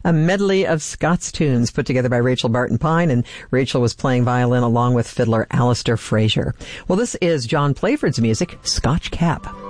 a medley of Scots tunes put together by Rachel Barton Pine, and Rachel was playing violin along with fiddler Alistair Fraser. Well, this is John Playford's music, Scotch Cap.